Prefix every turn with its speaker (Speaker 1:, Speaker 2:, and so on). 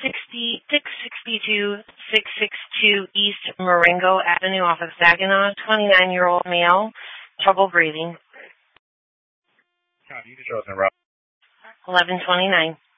Speaker 1: 662 East Marengo Avenue off of Saginaw, 29-year-old male, trouble breathing. 1129.